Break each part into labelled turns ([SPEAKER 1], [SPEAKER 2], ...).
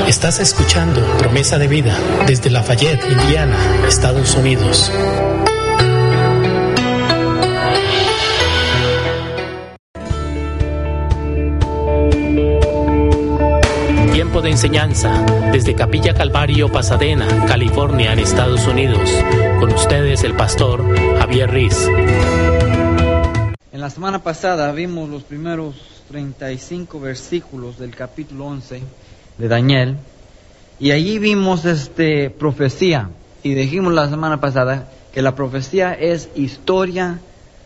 [SPEAKER 1] Estás escuchando Promesa de Vida desde Lafayette, Indiana, Estados Unidos. Tiempo de enseñanza desde Capilla Calvario, Pasadena, California, en Estados Unidos. Con ustedes el pastor Javier Riz.
[SPEAKER 2] En la semana pasada vimos los primeros 35 versículos del capítulo 11 de Daniel, y allí vimos profecía, y dijimos la semana pasada que la profecía es historia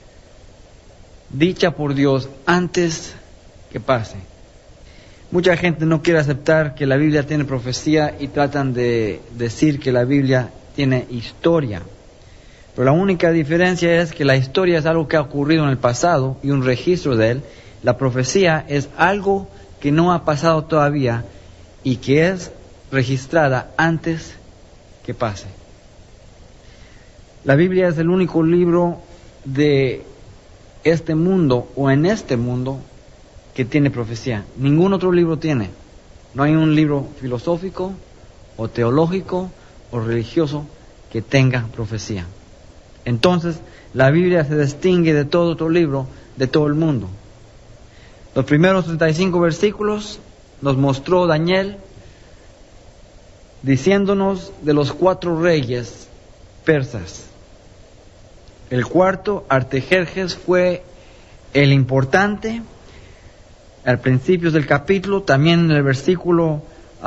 [SPEAKER 2] dicha por Dios antes que pase. Mucha gente no quiere aceptar que la Biblia tiene profecía y tratan de decir que la Biblia tiene historia. Pero la única diferencia es que la historia es algo que ha ocurrido en el pasado y un registro de él. La profecía es algo que no ha pasado todavía y que es registrada antes que pase. La Biblia es el único libro de este mundo o en este mundo que tiene profecía. Ningún otro libro tiene. No hay un libro filosófico o teológico o religioso que tenga profecía. Entonces, la Biblia se distingue de todo otro libro de todo el mundo. Los primeros 35 versículos nos mostró Daniel diciéndonos de los 4 reyes persas. El cuarto, Artajerjes, fue el importante. Al principio del capítulo, también en el versículo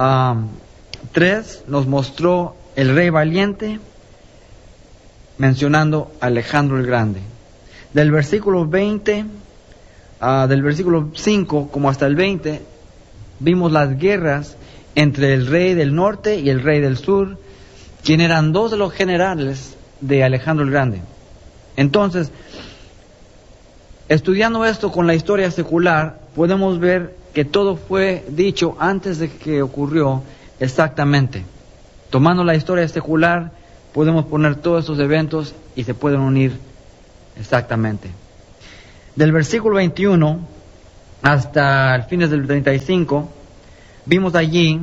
[SPEAKER 2] 3, nos mostró el rey valiente, mencionando a Alejandro el Grande. Del versículo 20, del versículo 5 como hasta el 20, vimos las guerras entre el rey del norte y el rey del sur, quien eran 2 de los generales de Alejandro el Grande. Entonces, estudiando esto con la historia secular, podemos ver que todo fue dicho antes de que ocurrió exactamente. Tomando la historia secular, podemos poner todos estos eventos y se pueden unir exactamente. Del versículo 21 hasta el fines del 35, vimos allí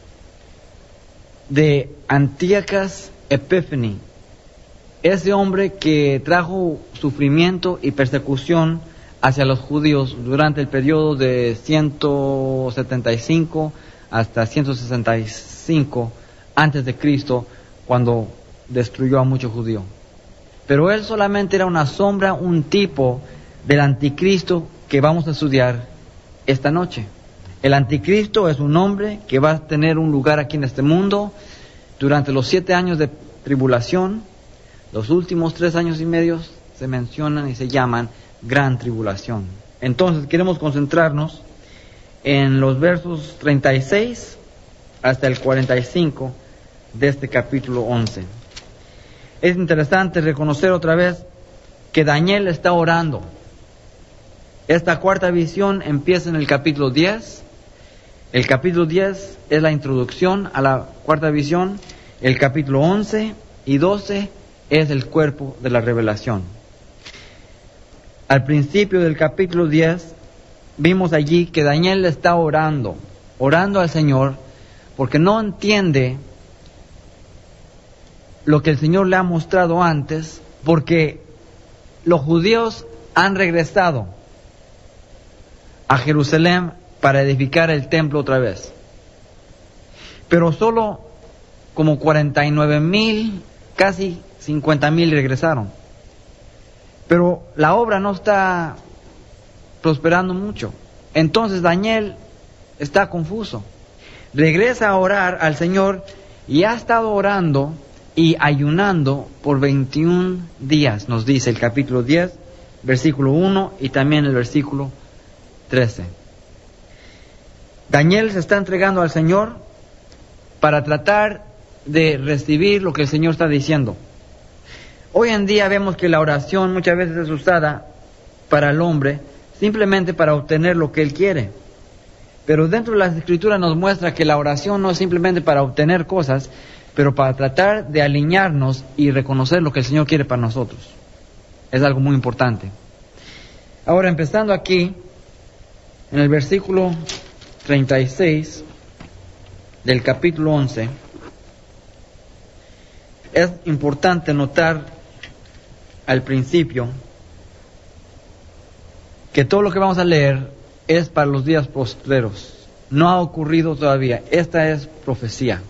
[SPEAKER 2] de Antíocas Epífanes, ese hombre que trajo sufrimiento y persecución hacia los judíos durante el periodo de 175 hasta 165 antes de Cristo, cuando destruyó a muchos judíos. Pero él solamente era una sombra, un tipo del anticristo que vamos a estudiar esta noche. El anticristo es un hombre que va a tener un lugar aquí en este mundo durante los 7 años de tribulación. Los últimos 3 años y medio se mencionan y se llaman gran tribulación. Entonces queremos concentrarnos en los versos 36 hasta el 45 de este capítulo 11. Es interesante reconocer otra vez que Daniel está orando. Esta cuarta visión empieza en el capítulo 10. El capítulo 10 es la introducción a la cuarta visión. El capítulo 11 y 12 es el cuerpo de la revelación. Al principio del capítulo 10, vimos allí que Daniel está orando al Señor, porque no entiende lo que el Señor le ha mostrado antes, porque los judíos han regresado a Jerusalén para edificar el templo otra vez. Pero solo como 49,000, casi 50,000 regresaron. Pero la obra no está prosperando mucho. Entonces Daniel está confuso. Regresa a orar al Señor y ha estado orando y ayunando por 21 días, nos dice el capítulo 10, versículo 1 y también el versículo 13. Daniel se está entregando al Señor para tratar de recibir lo que el Señor está diciendo. Hoy en día vemos que la oración muchas veces es usada para el hombre simplemente para obtener lo que él quiere. Pero dentro de las Escrituras nos muestra que la oración no es simplemente para obtener cosas, pero para tratar de alinearnos y reconocer lo que el Señor quiere para nosotros. Es algo muy importante. Ahora, empezando aquí, en el versículo 36, del capítulo 11, es importante notar al principio que todo lo que vamos a leer es para los días postreros. No ha ocurrido todavía. Esta es profecía.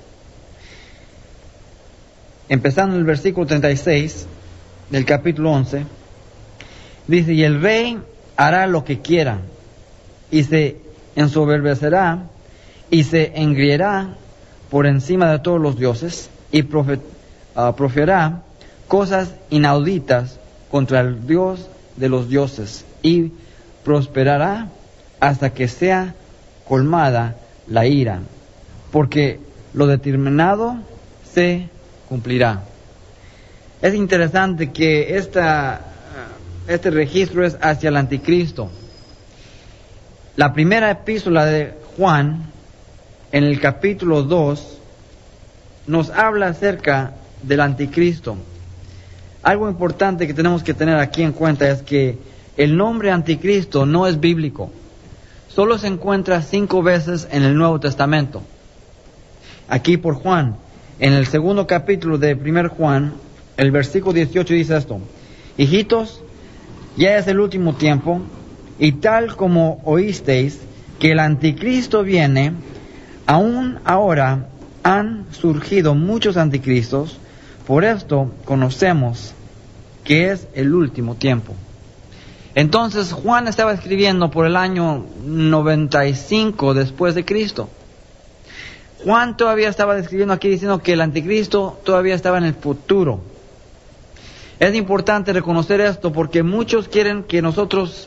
[SPEAKER 2] Empezando en el versículo 36 del capítulo 11, dice: y el rey hará lo que quiera, y se ensoberbecerá, y se engreirá por encima de todos los dioses, y proferirá cosas inauditas contra el Dios de los dioses, y prosperará hasta que sea colmada la ira, porque lo determinado se cumplirá. Es interesante que este registro es hacia el anticristo. La primera epístola de Juan, en el capítulo 2, nos habla acerca del anticristo. Algo importante que tenemos que tener aquí en cuenta es que el nombre anticristo no es bíblico. Solo se encuentra 5 veces en el Nuevo Testamento. Aquí por Juan, en el segundo capítulo de 1 Juan, el versículo 18 dice esto: hijitos, ya es el último tiempo, y tal como oísteis que el anticristo viene, aún ahora han surgido muchos anticristos. Por esto conocemos que es el último tiempo. Entonces Juan estaba escribiendo por el año 95 después de Cristo. Juan todavía estaba describiendo aquí diciendo que el anticristo todavía estaba en el futuro. Es importante reconocer esto porque muchos quieren que nosotros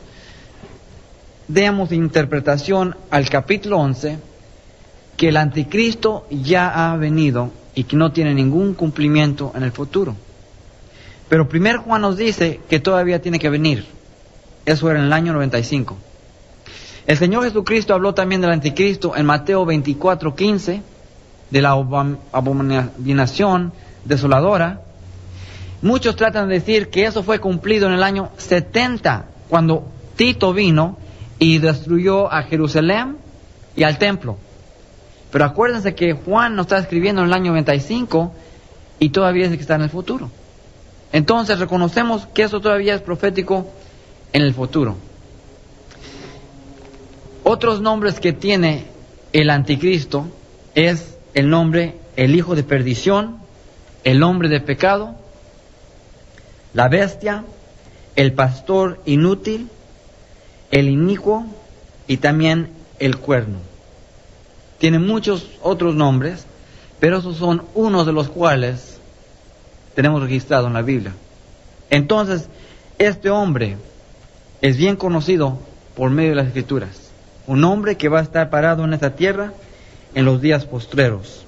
[SPEAKER 2] demos interpretación al capítulo 11, que el anticristo ya ha venido y que no tiene ningún cumplimiento en el futuro. Pero 1 Juan nos dice que todavía tiene que venir. Eso era en el año 95. El Señor Jesucristo habló también del anticristo en Mateo 24:15, de la abominación desoladora. Muchos tratan de decir que eso fue cumplido en el año 70, cuando Tito vino y destruyó a Jerusalén y al templo. Pero acuérdense que Juan nos está escribiendo en el año 95 y todavía dice que está en el futuro. Entonces reconocemos que eso todavía es profético en el futuro. Otros nombres que tiene el anticristo es el nombre el hijo de perdición, el hombre de pecado, la bestia, el pastor inútil, el inicuo y también el cuerno. Tiene muchos otros nombres, pero esos son unos de los cuales tenemos registrado en la Biblia. Entonces, este hombre es bien conocido por medio de las Escrituras. Un hombre que va a estar parado en esta tierra en los días postreros.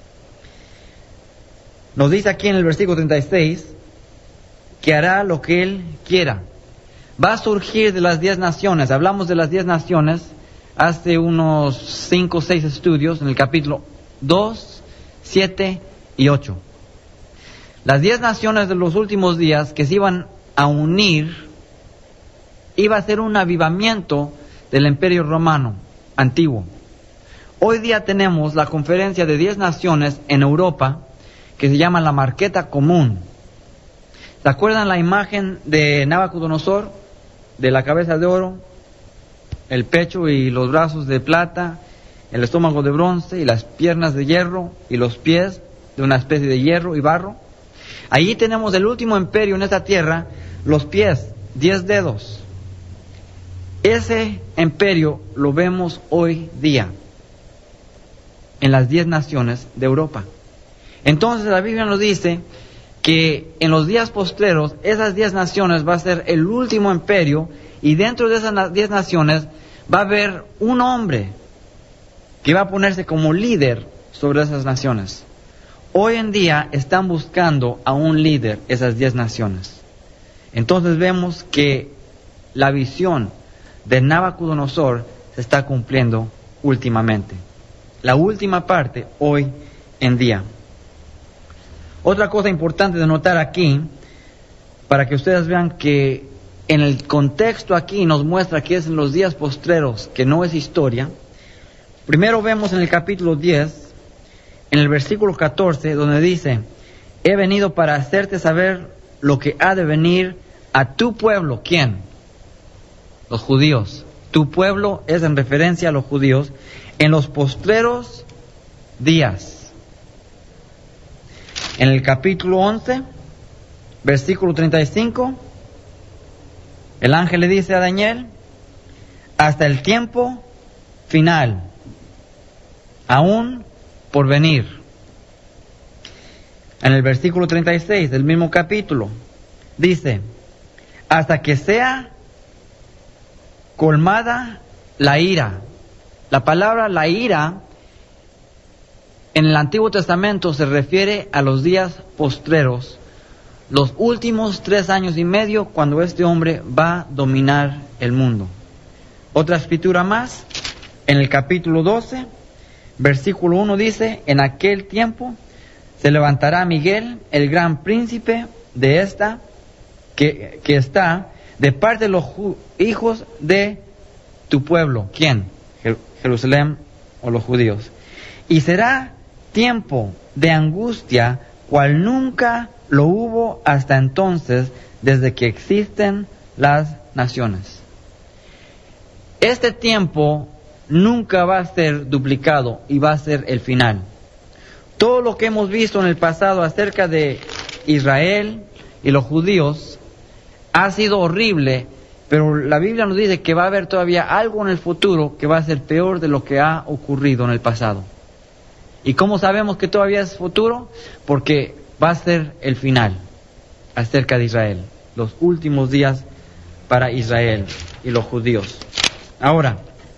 [SPEAKER 2] Nos dice aquí en el versículo 36 que hará lo que él quiera. Va a surgir de las 10 naciones. Hablamos de las 10 naciones hace unos 5 o 6 estudios en el capítulo 2, 7 y 8. Las 10 naciones de los últimos días que se iban a unir, iba a ser un avivamiento del Imperio Romano antiguo. Hoy día tenemos la conferencia de 10 naciones en Europa que se llama la Marqueta Común. ¿Se acuerdan la imagen de Nabucodonosor? De la cabeza de oro, el pecho y los brazos de plata, el estómago de bronce y las piernas de hierro y los pies de una especie de hierro y barro. Allí tenemos el último imperio en esta tierra, los pies, 10 dedos. Ese imperio lo vemos hoy día en las 10 naciones de Europa. Entonces la Biblia nos dice que en los días postreros esas 10 naciones va a ser el último imperio, y dentro de esas 10 naciones va a haber un hombre que va a ponerse como líder sobre esas naciones. Hoy en día están buscando a un líder esas 10 naciones. Entonces vemos que la visión de Nabucodonosor se está cumpliendo últimamente. La última parte hoy en día. Otra cosa importante de notar aquí, para que ustedes vean que en el contexto aquí nos muestra que es en los días postreros, que no es historia. Primero vemos en el capítulo 10 en el versículo 14, donde dice: he venido para hacerte saber lo que ha de venir a tu pueblo. ¿Quién? Los judíos. Tu pueblo es en referencia a los judíos en los postreros días. En el capítulo 11, versículo 35, el ángel le dice a Daniel: hasta el tiempo final, aún por venir. En el versículo 36 del mismo capítulo dice: hasta que sea colmada la ira. La palabra la ira en el Antiguo Testamento se refiere a los días postreros, los últimos 3 años y medio, cuando este hombre va a dominar el mundo. Otra escritura más, en el capítulo 12, versículo 1 dice: en aquel tiempo se levantará Miguel, el gran príncipe de esta, que está de parte de los hijos de tu pueblo. ¿Quién? Jerusalén o los judíos. Y será tiempo de angustia, cual nunca lo hubo hasta entonces, desde que existen las naciones. Este tiempo nunca va a ser duplicado y va a ser el final. Todo lo que hemos visto en el pasado acerca de Israel y los judíos ha sido horrible, pero la Biblia nos dice que va a haber todavía algo en el futuro que va a ser peor de lo que ha ocurrido en el pasado. ¿Y cómo sabemos que todavía es futuro? Porque va a ser el final acerca de Israel, los últimos días para Israel y los judíos. Ahora,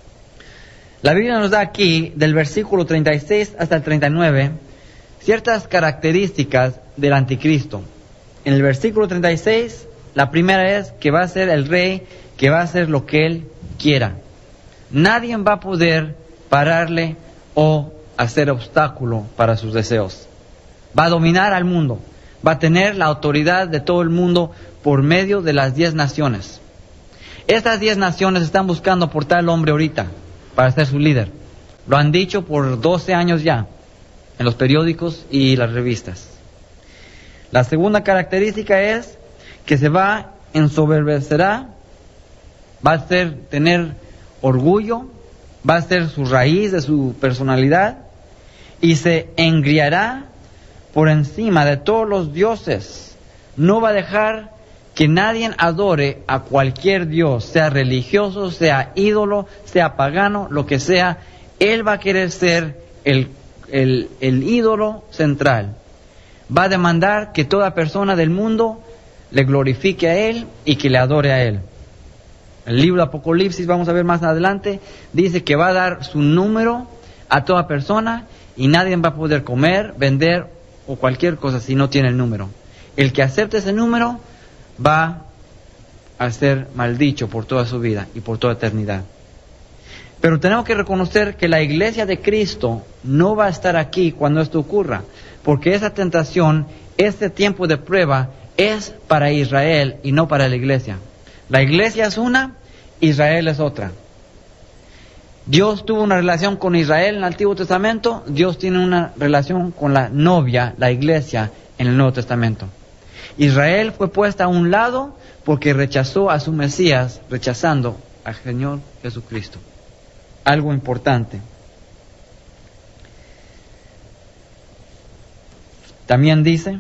[SPEAKER 2] la Biblia nos da aquí, del versículo 36 hasta el 39, ciertas características del anticristo. En el versículo 36, la primera es que va a ser el rey, que va a hacer lo que él quiera. Nadie va a poder pararle o hacer obstáculo para sus deseos. Va a dominar al mundo, va a tener la autoridad de todo el mundo por medio de las 10 naciones. Estas 10 naciones están buscando por tal hombre ahorita para ser su líder. Lo han dicho por 12 años ya en los periódicos y las revistas. La segunda característica es que se va a ensoberbecerá, va a tener orgullo, va a ser su raíz de su personalidad, y se engriará por encima de todos los dioses. No va a dejar que nadie adore a cualquier dios, sea religioso, sea ídolo, sea pagano, lo que sea. Él va a querer ser el ídolo central. Va a demandar que toda persona del mundo le glorifique a él y que le adore a él. El libro de Apocalipsis, vamos a ver más adelante, dice que va a dar su número a toda persona y nadie va a poder comer, vender o cualquier cosa si no tiene el número. El que acepte ese número va a ser maldicho por toda su vida y por toda eternidad. Pero tenemos que reconocer que la iglesia de Cristo no va a estar aquí cuando esto ocurra, porque esa tentación, este tiempo de prueba, es para Israel y no para la iglesia. La iglesia es una, Israel es otra. Dios tuvo una relación con Israel en el Antiguo Testamento, Dios tiene una relación con la novia, la iglesia, en el Nuevo Testamento. Israel fue puesta a un lado porque rechazó a su Mesías, rechazando al Señor Jesucristo. Algo importante. También dice: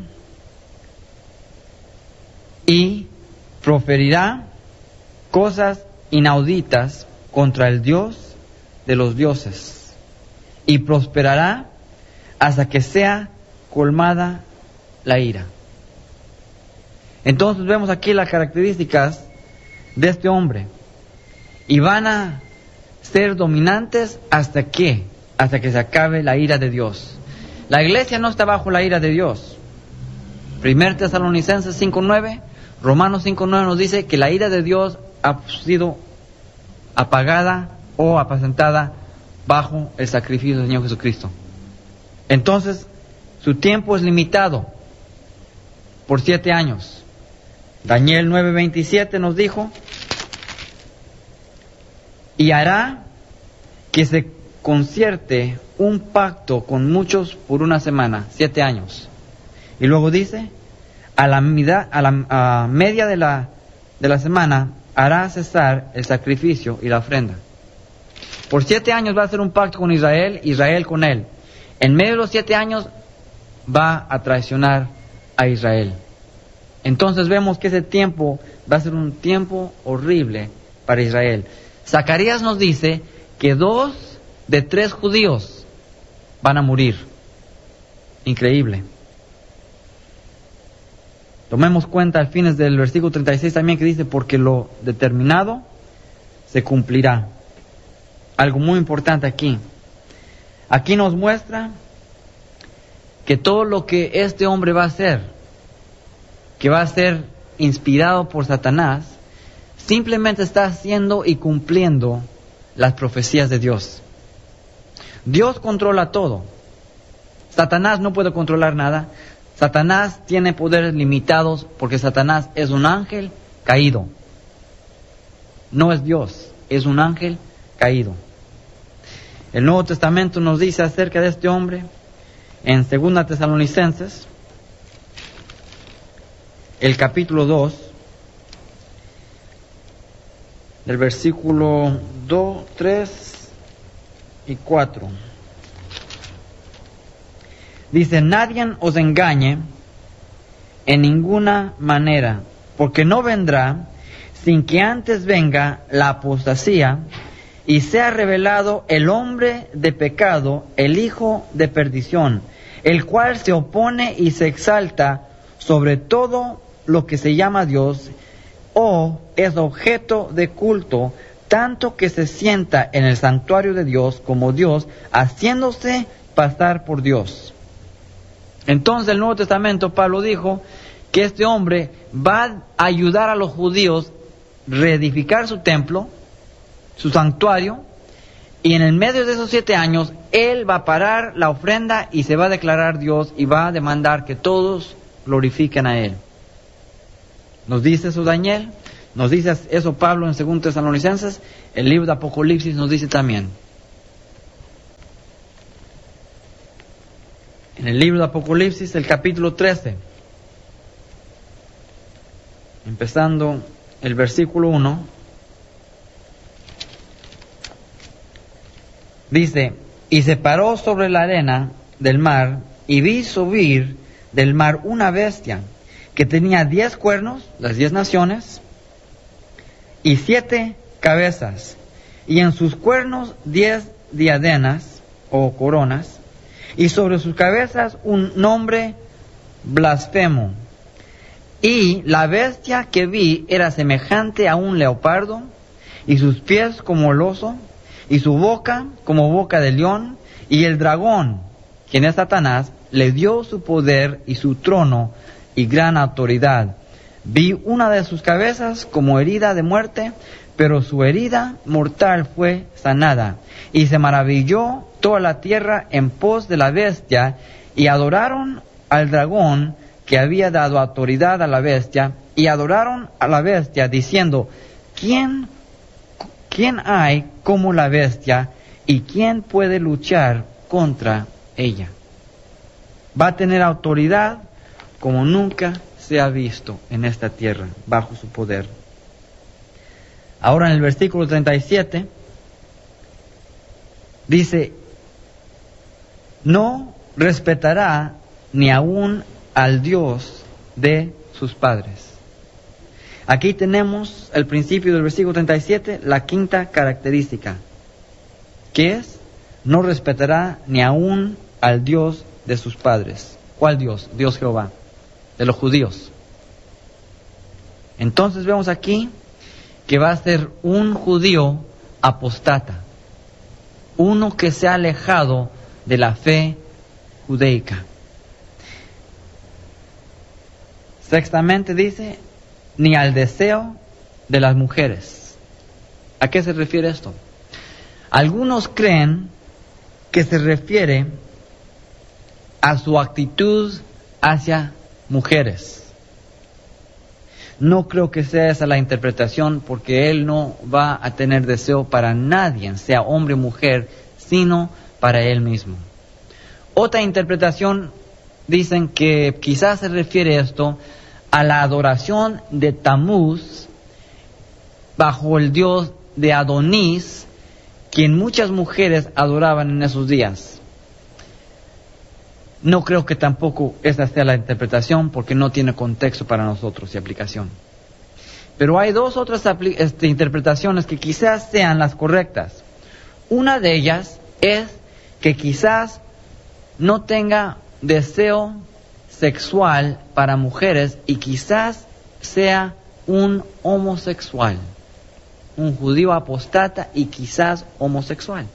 [SPEAKER 2] y proferirá cosas inauditas contra el Dios de los dioses, y prosperará hasta que sea colmada la ira. Entonces vemos aquí las características de este hombre, y van a ser dominantes hasta que se acabe la ira de Dios. La iglesia no está bajo la ira de Dios. 1 Tesalonicenses 5:9, Romanos 5:9 nos dice que la ira de Dios ha sido apagada o apacentada bajo el sacrificio del Señor Jesucristo. Entonces, su tiempo es limitado por 7 años. Daniel 9:27 nos dijo: y hará que se concierte un pacto con muchos por una semana, 7 años. Y luego dice, a la media de la semana hará cesar el sacrificio y la ofrenda. Por 7 años va a hacer un pacto con Israel, Israel con él. En medio de los 7 años va a traicionar a Israel. Entonces vemos que ese tiempo va a ser un tiempo horrible para Israel. Zacarías nos dice que 2 de 3 judíos van a morir. Increíble. Tomemos cuenta al fines del versículo 36 también, que dice, porque lo determinado se cumplirá. Algo muy importante aquí. Aquí nos muestra que todo lo que este hombre va a hacer, que va a ser inspirado por Satanás, simplemente está haciendo y cumpliendo las profecías de Dios. Dios controla todo. Satanás no puede controlar nada. Satanás tiene poderes limitados porque Satanás es un ángel caído. No es Dios, es un ángel caído. El Nuevo Testamento nos dice acerca de este hombre en 2 Tesalonicenses, el capítulo 2, del versículo 2, 3 y 4. Dice, nadie os engañe en ninguna manera, porque no vendrá sin que antes venga la apostasía y sea revelado el hombre de pecado, el hijo de perdición, el cual se opone y se exalta sobre todo lo que se llama Dios, o es objeto de culto, tanto que se sienta en el santuario de Dios como Dios, haciéndose pasar por Dios. Entonces el Nuevo Testamento, Pablo dijo que este hombre va a ayudar a los judíos a reedificar su templo, su santuario, y en el medio de esos 7 años, él va a parar la ofrenda y se va a declarar Dios y va a demandar que todos glorifiquen a él. Nos dice eso Daniel, nos dice eso Pablo en 2 Tesalonicenses, el libro de Apocalipsis nos dice también. En el libro de Apocalipsis, el capítulo 13, empezando el versículo 1, dice, y se paró sobre la arena del mar, y vi subir del mar una bestia, que tenía 10 cuernos, las 10 naciones, y 7 cabezas, y en sus cuernos 10 diadenas, o coronas, y sobre sus cabezas un nombre blasfemo. Y la bestia que vi era semejante a un leopardo, y sus pies como el oso, y su boca como boca de león, y el dragón, quien es Satanás, le dio su poder y su trono y gran autoridad. Vi una de sus cabezas como herida de muerte, pero su herida mortal fue sanada. Y se maravilló toda la tierra en pos de la bestia, y adoraron al dragón que había dado autoridad a la bestia, y adoraron a la bestia diciendo, ¿quién hay como la bestia, y quién puede luchar contra ella? Va a tener autoridad como nunca se ha visto en esta tierra, bajo su poder. Ahora en el versículo 37, dice, no respetará ni aún al Dios de sus padres. Aquí tenemos el principio del versículo 37, la quinta característica, que es, no respetará ni aún al Dios de sus padres. ¿Cuál Dios? Dios Jehová, de los judíos. Entonces vemos aquí que va a ser un judío apostata, uno que se ha alejado de la fe judaica. Sextamente dice, ni al deseo de las mujeres. ¿A qué se refiere esto? Algunos creen que se refiere a su actitud hacia mujeres. No creo que sea esa la interpretación, porque él no va a tener deseo para nadie, sea hombre o mujer, sino para él mismo. Otra interpretación dicen que quizás se refiere esto a la adoración de Tamuz bajo el dios de Adonís, quien muchas mujeres adoraban en esos días. No creo que tampoco esa sea la interpretación, porque no tiene contexto para nosotros y aplicación. Pero hay dos otras interpretaciones que quizás sean las correctas. Una de ellas es que quizás no tenga deseo sexual para mujeres y quizás sea un homosexual, un judío apóstata y quizás homosexual.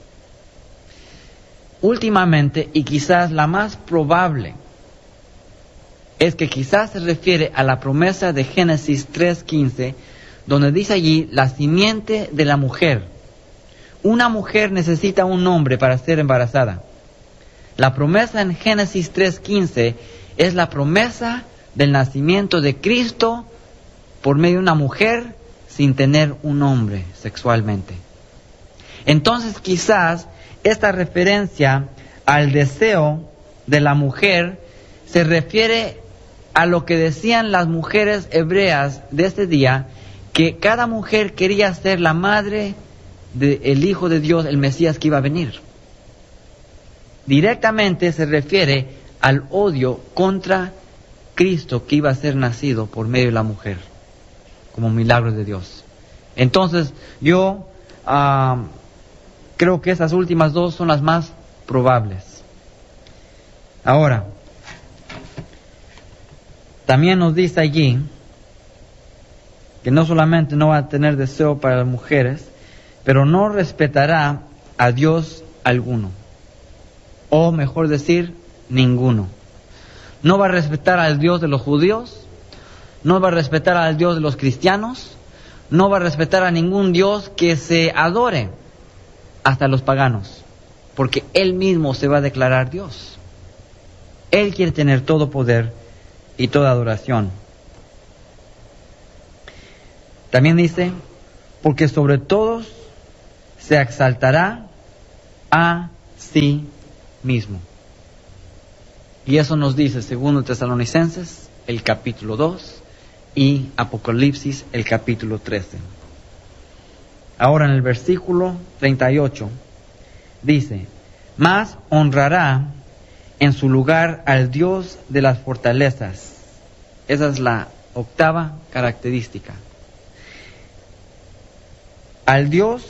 [SPEAKER 2] Últimamente, y quizás la más probable, es que quizás se refiere a la promesa de Génesis 3:15, donde dice allí, la simiente de la mujer. Una mujer necesita un hombre para ser embarazada. La promesa en Génesis 3:15 es la promesa del nacimiento de Cristo por medio de una mujer sin tener un hombre sexualmente. Entonces quizás esta referencia al deseo de la mujer se refiere a lo que decían las mujeres hebreas de ese día, que cada mujer quería ser la madre del Hijo de Dios, el Mesías que iba a venir. Directamente se refiere al odio contra Cristo que iba a ser nacido por medio de la mujer, como milagro de Dios. Entonces, yo creo que esas últimas dos son las más probables. Ahora, también nos dice allí que no solamente no va a tener deseo para las mujeres, pero no respetará a Dios alguno. O mejor decir, ninguno. No va a respetar al Dios de los judíos, no va a respetar al Dios de los cristianos, no va a respetar a ningún Dios que se adore, hasta los paganos, porque Él mismo se va a declarar Dios. Él quiere tener todo poder y toda adoración. También dice, porque sobre todos se exaltará a sí mismo. Y eso nos dice 2 Tesalonicenses, el capítulo 2, y Apocalipsis, el capítulo 13. Ahora en el versículo 38 dice, mas honrará en su lugar al Dios de las fortalezas. Esa es la octava característica. Al Dios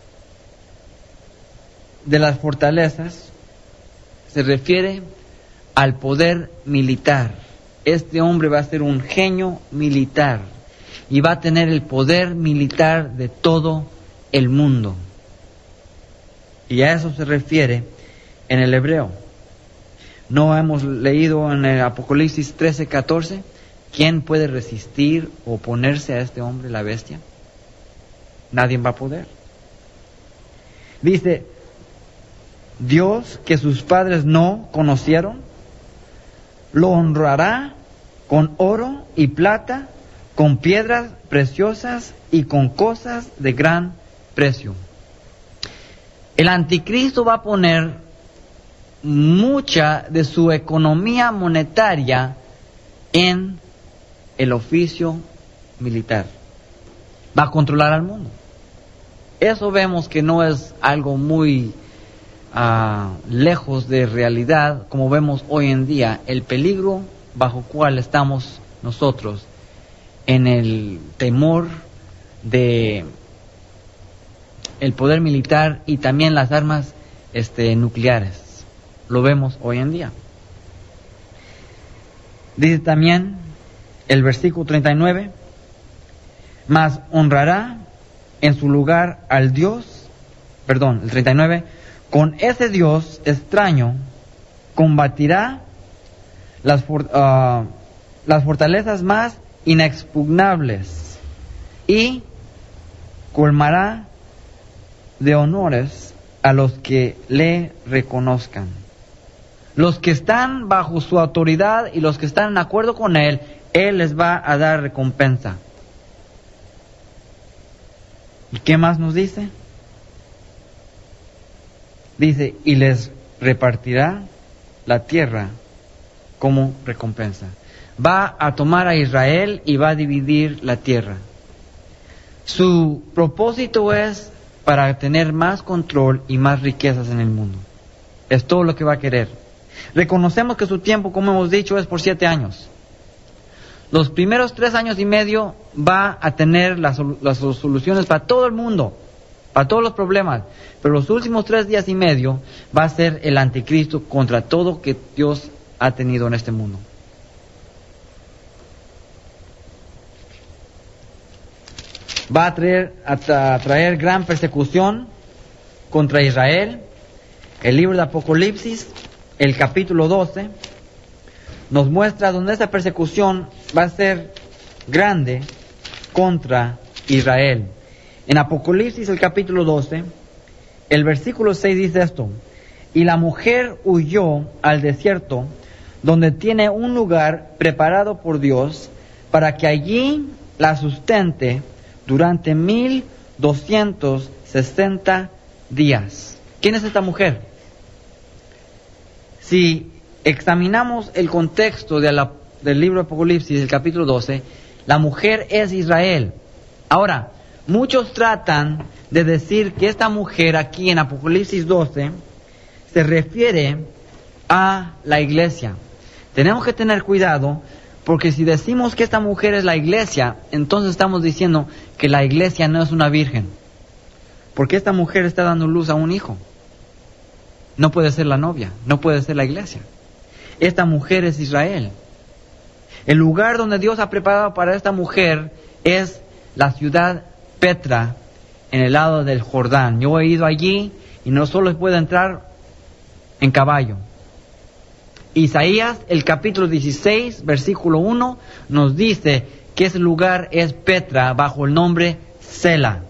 [SPEAKER 2] de las fortalezas se refiere al poder militar. Este hombre va a ser un genio militar y va a tener el poder militar de todo el mundo. Y a eso se refiere en el hebreo. ¿No hemos leído en el Apocalipsis 13:14? ¿Quién puede resistir o oponerse a este hombre, la bestia? Nadie va a poder. Dice, Dios que sus padres no conocieron, lo honrará con oro y plata, con piedras preciosas y con cosas de gran precio. El anticristo va a poner mucha de su economía monetaria en el oficio militar. Va a controlar al mundo. Eso vemos que no es algo muy lejos de realidad, como vemos hoy en día, el peligro bajo cual estamos nosotros en el temor de el poder militar y también las armas nucleares. Lo vemos hoy en día. Dice también el versículo 39, mas honrará en su lugar al Dios, el 39, con ese Dios extraño combatirá las fortalezas más inexpugnables y colmará de honores a los que le reconozcan. Los que están bajo su autoridad y los que están en acuerdo con Él les va a dar recompensa. ¿Y qué más nos dice? dice, y les repartirá la tierra como recompensa. Va a tomar a Israel y va a dividir la tierra. Su propósito es para tener más control y más riquezas en el mundo. Es todo lo que va a querer. Reconocemos que su tiempo, como hemos dicho, es por 7 años. Los primeros 3 años y medio va a tener las soluciones para todo el mundo, para todos los problemas. Pero los últimos 3 días y medio va a ser el anticristo contra todo que Dios ha tenido en este mundo. Va a traer gran persecución contra Israel. El libro de Apocalipsis, el capítulo 12, nos muestra donde esa persecución va a ser grande contra Israel. En Apocalipsis, el capítulo 12, el versículo 6 dice esto: y la mujer huyó al desierto, donde tiene un lugar preparado por Dios, para que allí la sustente durante 1260 días. ¿Quién es esta mujer? Si examinamos el contexto del libro de Apocalipsis, el capítulo 12, la mujer es Israel. Ahora, muchos tratan de decir que esta mujer aquí en Apocalipsis 12 se refiere a la iglesia. Tenemos que tener cuidado, porque si decimos que esta mujer es la iglesia, entonces estamos diciendo que la iglesia no es una virgen. Porque esta mujer está dando luz a un hijo. No puede ser la novia, no puede ser la iglesia. Esta mujer es Israel. El lugar donde Dios ha preparado para esta mujer es la ciudad Petra, en el lado del Jordán. Yo he ido allí y no solo puede entrar en caballo. Isaías, el capítulo 16, versículo 1, nos dice que ese lugar es Petra, bajo el nombre Sela,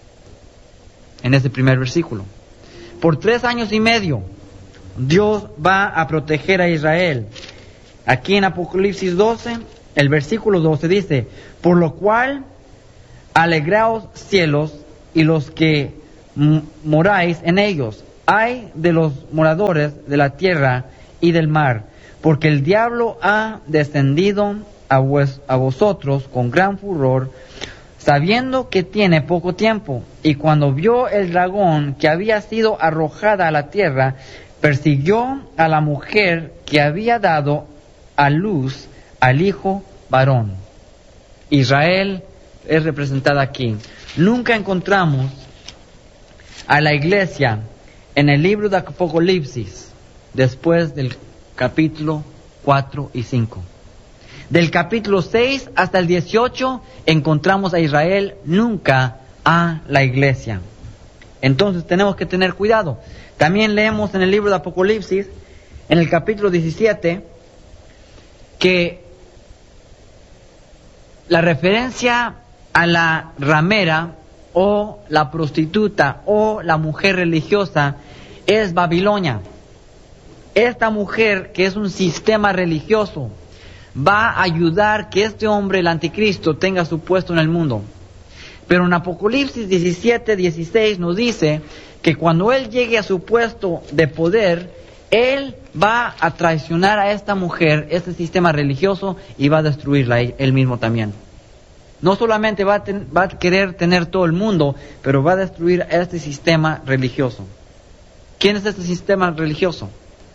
[SPEAKER 2] en ese primer versículo. Por 3 años y medio, Dios va a proteger a Israel. Aquí en Apocalipsis 12, el versículo 12 dice: por lo cual, alegraos cielos y los que moráis en ellos. Ay de los moradores de la tierra y del mar, porque el diablo ha descendido a vosotros con gran furor, sabiendo que tiene poco tiempo. Y cuando vio el dragón que había sido arrojada a la tierra, persiguió a la mujer que había dado a luz al hijo varón. Israel es representada aquí. Nunca encontramos a la iglesia en el libro de Apocalipsis después del capítulo 4 y 5. Del capítulo 6 hasta el 18 encontramos a Israel, nunca a la iglesia. Entonces tenemos que tener cuidado. También leemos en el libro de Apocalipsis, en el capítulo 17, que la referencia a la ramera o la prostituta o la mujer religiosa es Babilonia. Esta mujer, que es un sistema religioso, va a ayudar que este hombre, el anticristo, tenga su puesto en el mundo. Pero en Apocalipsis 17, 16 nos dice que cuando él llegue a su puesto de poder, él va a traicionar a esta mujer, este sistema religioso, y va a destruirla él mismo también. No solamente va a querer tener todo el mundo, pero va a destruir a este sistema religioso. ¿Quién es este sistema religioso?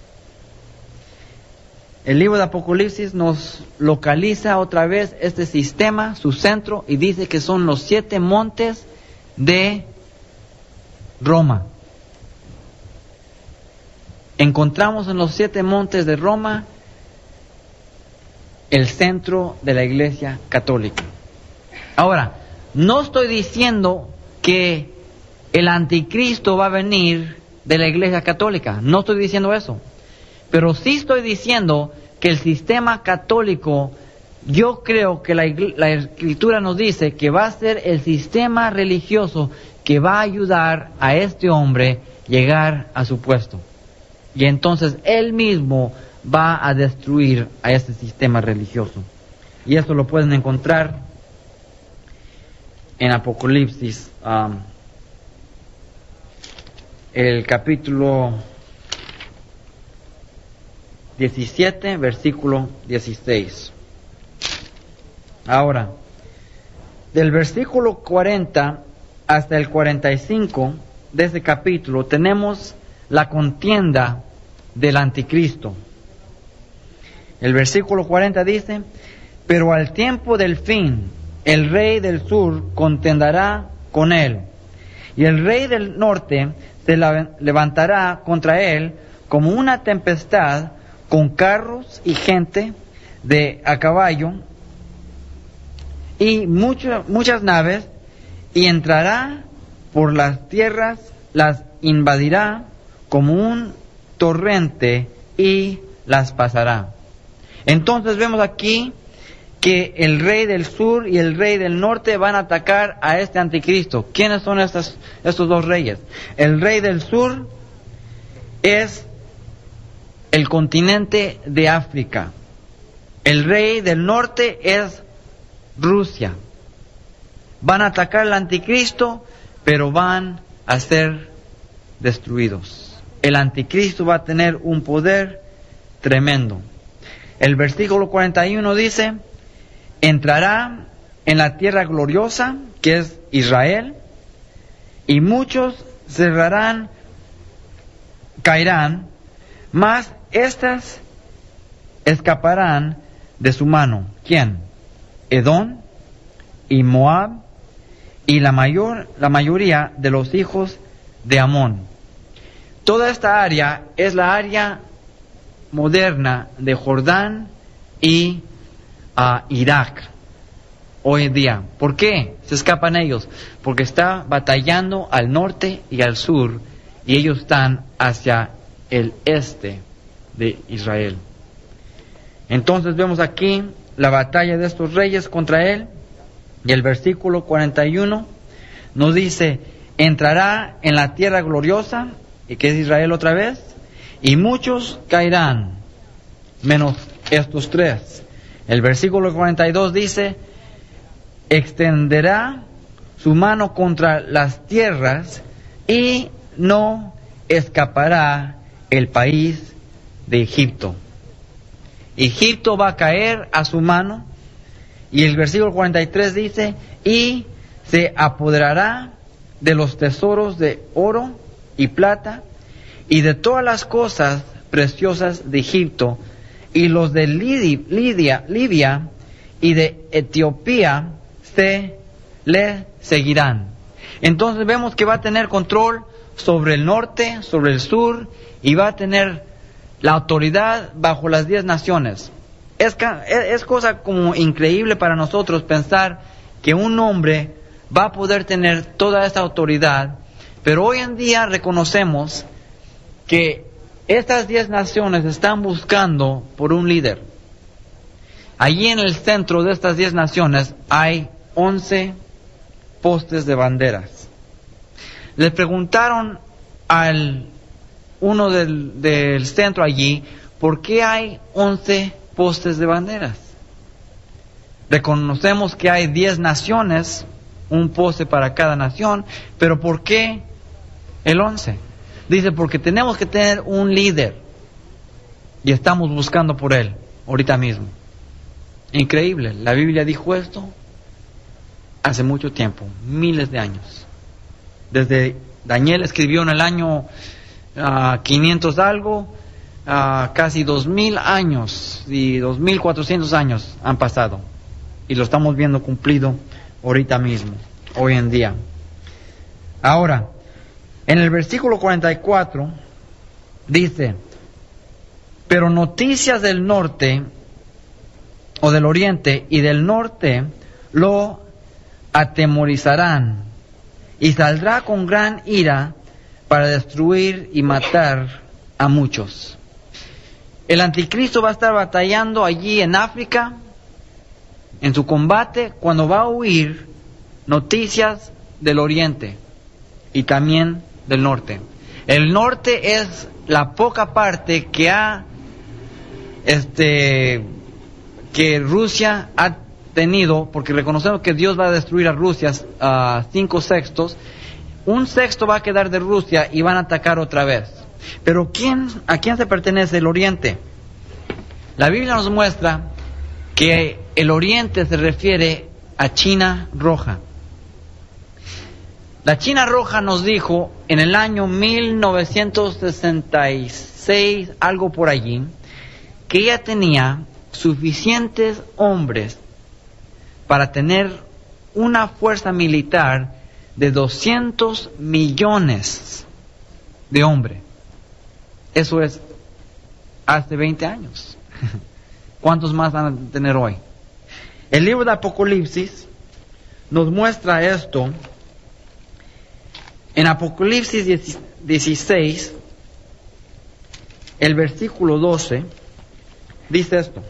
[SPEAKER 2] El libro de Apocalipsis nos localiza otra vez este sistema, su centro, y dice que son los 7 montes de Roma. Encontramos en los 7 montes de Roma el centro de la Iglesia Católica. Ahora, no estoy diciendo que el anticristo va a venir de la Iglesia Católica, no estoy diciendo eso. Pero sí estoy diciendo que el sistema católico, yo creo que la Escritura nos dice que va a ser el sistema religioso que va a ayudar a este hombre llegar a su puesto. Y entonces él mismo va a destruir a este sistema religioso. Y esto lo pueden encontrar en Apocalipsis, el capítulo 17, versículo 16. Ahora, del versículo 40 hasta el 45 de este capítulo tenemos la contienda del anticristo. El versículo 40 dice: pero al tiempo del fin, el rey del sur contenderá con él, y el rey del norte se levantará contra él como una tempestad, con carros y gente a caballo, y muchas naves, y entrará por las tierras, las invadirá como un torrente y las pasará. Entonces vemos aquí que el rey del sur y el rey del norte van a atacar a este anticristo. ¿Quiénes son estos dos reyes? El rey del sur es el continente de África. El rey del norte es Rusia. Van a atacar al anticristo, pero van a ser destruidos. El anticristo va a tener un poder tremendo. El versículo 41 dice: entrará en la tierra gloriosa, que es Israel, y muchos caerán, mas estas escaparán de su mano. ¿Quién? Edom y Moab y la mayoría de los hijos de Amón. Toda esta área es la área moderna de Jordán y Irak hoy en día. ¿Por qué se escapan ellos? Porque está batallando al norte y al sur, y ellos están hacia el este de Israel. Entonces vemos aquí la batalla de estos reyes contra él, y el versículo 41 nos dice: entrará en la tierra gloriosa, y que es Israel otra vez, y muchos caerán, menos estos tres. El versículo 42 dice: extenderá su mano contra las tierras y no escapará el país de Egipto. Egipto va a caer a su mano. Y el versículo 43 dice: y se apoderará de los tesoros de oro y plata y de todas las cosas preciosas de Egipto, y los de Libia y de Etiopía le seguirán. Entonces vemos que va a tener control sobre el norte, sobre el sur, y va a tener la autoridad bajo las 10 naciones. Es cosa como increíble para nosotros pensar que un hombre va a poder tener toda esta autoridad, pero hoy en día reconocemos que estas 10 naciones están buscando por un líder. Allí en el centro de estas 10 naciones hay 11 postes de banderas. Le preguntaron al uno del centro allí, ¿por qué hay 11 postes de banderas? Reconocemos que hay 10 naciones, un poste para cada nación, pero ¿por qué el 11? Dice: porque tenemos que tener un líder y estamos buscando por él ahorita mismo. Increíble, la Biblia dijo esto hace mucho tiempo, miles de años. Desde Daniel escribió en el año 500 algo, casi 2000 años y 2400 años han pasado, y lo estamos viendo cumplido ahorita mismo, hoy en día. Ahora, en el versículo 44 dice: pero noticias del norte o del oriente y del norte lo atemorizarán, y saldrá con gran ira para destruir y matar a muchos. El anticristo va a estar batallando allí en África, en su combate, cuando va a oír noticias del oriente y también del norte. El norte es la poca parte que Rusia ha tenido, porque reconocemos que Dios va a destruir a Rusia 5/6. un sexto va a quedar de Rusia y van a atacar otra vez. Pero ¿a quién se pertenece el Oriente? La Biblia nos muestra que el Oriente se refiere a China Roja. La China Roja nos dijo en el año 1966, algo por allí, que ella tenía suficientes hombres para tener una fuerza militar de 200 millones de hombres. Eso es hace 20 años. ¿Cuántos más van a tener hoy? El libro de Apocalipsis nos muestra esto. En Apocalipsis 16, el versículo 12, dice esto: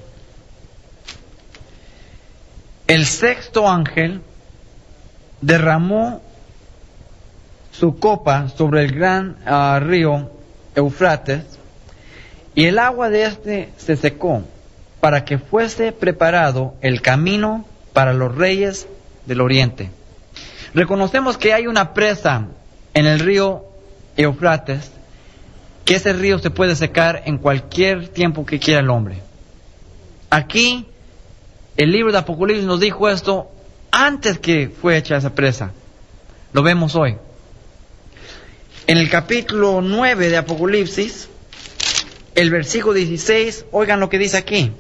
[SPEAKER 2] el sexto ángel derramó su copa sobre el gran río Eufrates, y el agua de este se secó, para que fuese preparado el camino para los reyes del oriente. Reconocemos que hay una presa en el río Eufrates, que ese río se puede secar en cualquier tiempo que quiera el hombre. Aquí, el libro de Apocalipsis nos dijo esto antes que fue hecha esa presa. Lo vemos hoy. En el capítulo 9 de Apocalipsis, el versículo 16, oigan lo que dice aquí.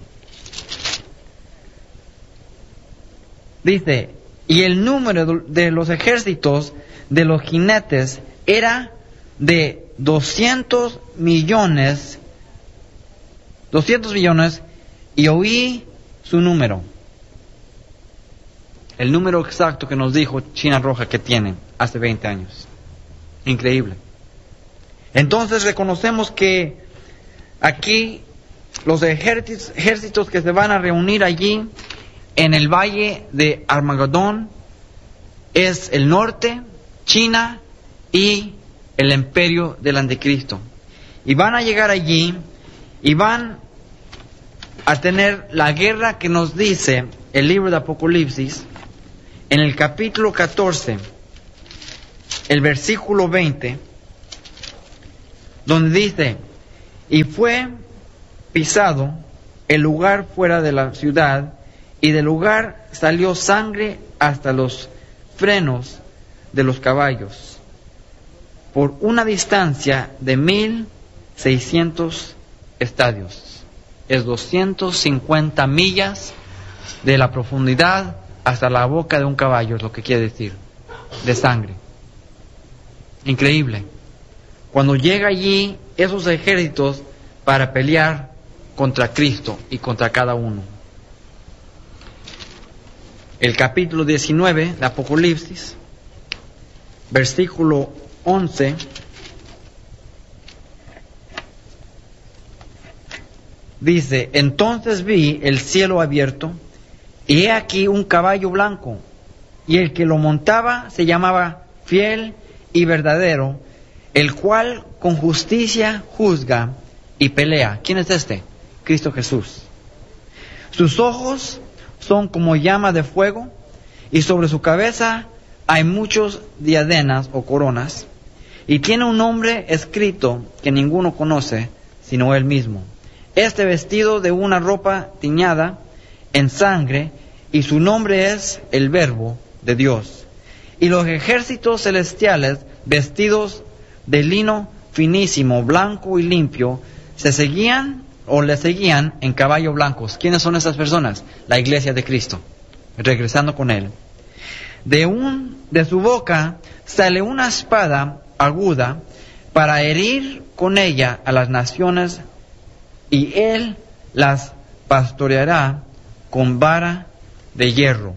[SPEAKER 2] Dice: y el número de los ejércitos de los jinetes era de 200 millones, y oí su número. El número exacto que nos dijo China Roja que tienen hace 20 años. Increíble. Entonces reconocemos que aquí los ejércitos que se van a reunir allí en el valle de Armagedón es el norte, China y el imperio del anticristo. Y van a llegar allí y van a tener la guerra que nos dice el libro de Apocalipsis en el capítulo 14, el versículo 20, donde dice: y fue pisado el lugar fuera de la ciudad, y del lugar salió sangre hasta los frenos de los caballos, por una distancia de 1,600 estadios. Es 250 millas de la profundidad hasta la boca de un caballo, es lo que quiere decir, de sangre. Increíble. Cuando llega allí esos ejércitos para pelear contra Cristo y contra cada uno. El capítulo 19 de Apocalipsis, versículo 11, dice: entonces vi el cielo abierto, y he aquí un caballo blanco, y el que lo montaba se llamaba Fiel y Verdadero, el cual con justicia juzga y pelea. ¿Quién es este? Cristo Jesús. Sus ojos son como llama de fuego, y sobre su cabeza hay muchos diademas o coronas, y tiene un nombre escrito que ninguno conoce, sino él mismo. Este vestido de una ropa tiñada en sangre, y su nombre es el Verbo de Dios. Y los ejércitos celestiales, vestidos de lino finísimo, blanco y limpio, le seguían en caballos blancos. ¿Quiénes son esas personas? La iglesia de Cristo, regresando con él. De su boca sale una espada aguda para herir con ella a las naciones, y él las pastoreará con vara de hierro.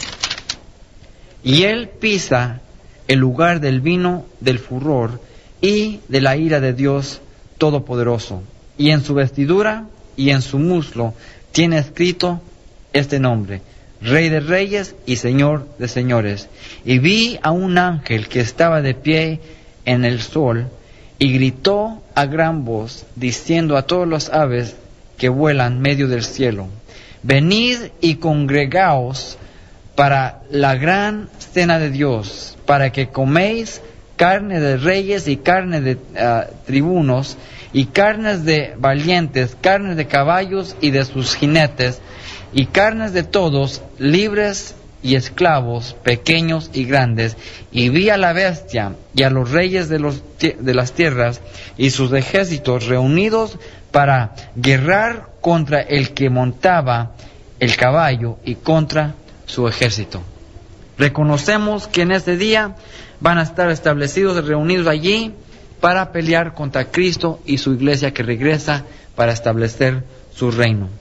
[SPEAKER 2] Y él pisa el lugar del vino del furor y de la ira de Dios Todopoderoso. Y en su vestidura y en su muslo tiene escrito este nombre: Rey de Reyes y Señor de Señores. Y vi a un ángel que estaba de pie en el sol, y gritó a gran voz, diciendo a todas las aves que vuelan medio del cielo: venid y congregaos para la gran cena de Dios, para que coméis carne de reyes y carne de tribunos, y carnes de valientes, carnes de caballos y de sus jinetes, y carnes de todos, libres y esclavos, pequeños y grandes. Y vi a la bestia y a los reyes de las tierras y sus ejércitos reunidos para guerrar contra el que montaba el caballo y contra su ejército. Reconocemos que en este día van a estar establecidos, reunidos allí para pelear contra Cristo y su iglesia que regresa para establecer su reino.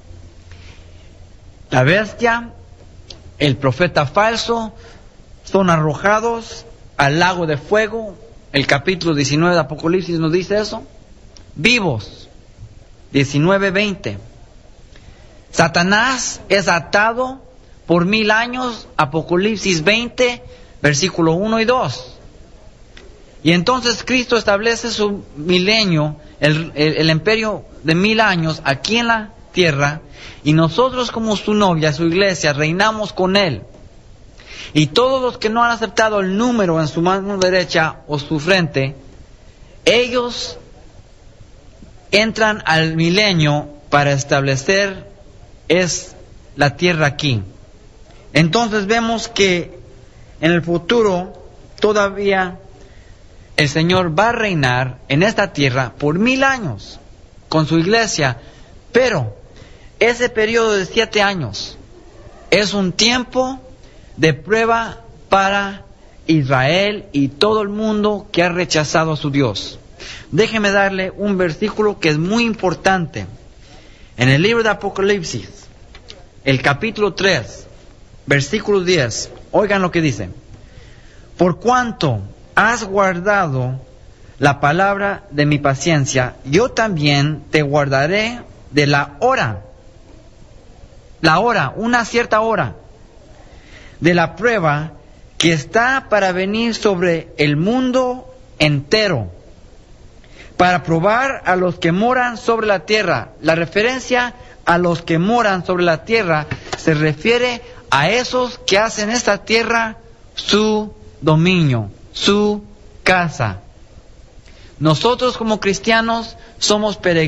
[SPEAKER 2] La bestia, el profeta falso, son arrojados al lago de fuego. El capítulo 19 de Apocalipsis nos dice eso. Vivos, 19:20. Satanás es atado por 1000 años, Apocalipsis 20, versículo 1 y 2. Y entonces Cristo establece su milenio, el imperio de 1000 años aquí en la tierra, y nosotros como su novia, su iglesia, reinamos con Él. Y todos los que no han aceptado el número en su mano derecha o su frente, ellos entran al milenio para establecer la tierra aquí. Entonces vemos que en el futuro todavía el Señor va a reinar en esta tierra por 1000 años con su iglesia, pero ese periodo de 7 años es un tiempo de prueba para Israel y todo el mundo que ha rechazado a su Dios. Déjeme darle un versículo que es muy importante. En el libro de Apocalipsis, el capítulo 3, versículo 10, oigan lo que dice. Por cuanto has guardado la palabra de mi paciencia, yo también te guardaré de la hora, una cierta hora, de la prueba que está para venir sobre el mundo entero, para probar a los que moran sobre la tierra. La referencia a los que moran sobre la tierra se refiere a esos que hacen esta tierra su dominio, su casa. Nosotros como cristianos somos peregrinos.